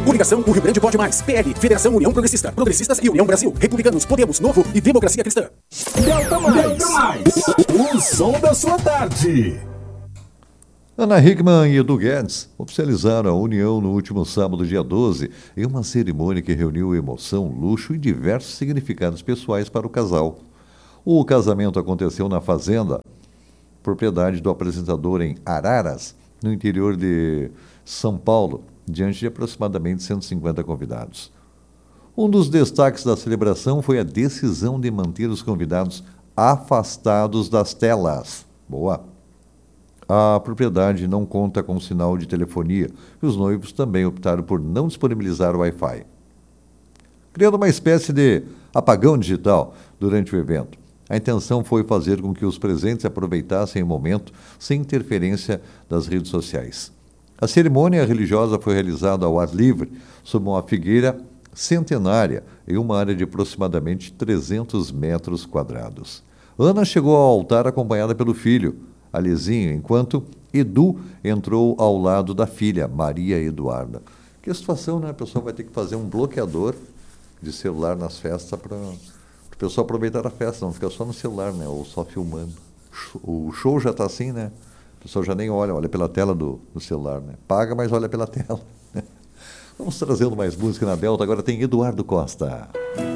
Coligação O Rio Grande Pode Mais. PL, Federação União Progressista. Progressistas e União Brasil. Republicanos, Podemos, Novo e Democracia Cristã. Delta Mais. O som da sua tarde. Ana Hickman e Edu Guedes oficializaram a união no último sábado, dia 12, em uma cerimônia que reuniu emoção, luxo e diversos significados pessoais para o casal. O casamento aconteceu na fazenda, propriedade do apresentador em Araras, no interior de São Paulo, diante de aproximadamente 150 convidados. Um dos destaques da celebração foi a decisão de manter os convidados afastados das telas. Boa! A propriedade não conta com sinal de telefonia e os noivos também optaram por não disponibilizar o Wi-Fi, criando uma espécie de apagão digital durante o evento. A intenção foi fazer com que os presentes aproveitassem o momento sem interferência das redes sociais. A cerimônia religiosa foi realizada ao ar livre, sob uma figueira centenária, em uma área de aproximadamente 300 metros quadrados. Ana chegou ao altar acompanhada pelo filho, Alezinho, enquanto Edu entrou ao lado da filha, Maria Eduarda. Que situação, né? A pessoa vai ter que fazer um bloqueador de celular nas festas para o pessoal aproveitar a festa, não ficar só no celular, né? Ou só filmando. O show já está assim, né? A pessoa já nem olha pela tela do celular, né? Paga, mas olha pela tela. Vamos trazendo mais música na Delta. Agora tem Eduardo Costa.